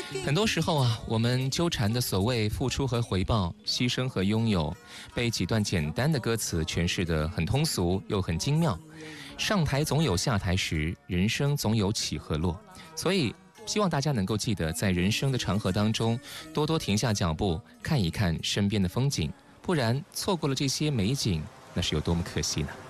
很多时候啊，我们纠缠的所谓付出和回报、牺牲和拥有，被几段简单的歌词诠释得很通俗又很精妙。上台总有下台时，人生总有起和落，所以希望大家能够记得，在人生的长河当中，多多停下脚步，看一看身边的风景，不然错过了这些美景，那是有多么可惜呢？